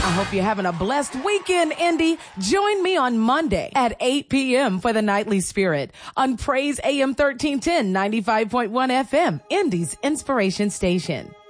I hope you're having a blessed weekend, Indy. Join me on Monday at 8 p.m. for the Nightly Spirit on Praise AM 1310, 95.1 FM, Indy's Inspiration Station.